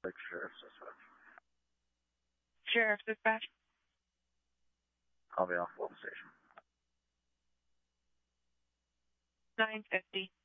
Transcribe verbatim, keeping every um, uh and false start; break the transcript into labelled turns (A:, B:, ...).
A: Like Sheriff's Dispatch.
B: Sheriff's Dispatch.
A: I'll be off Wolf Station.
B: nine fifty.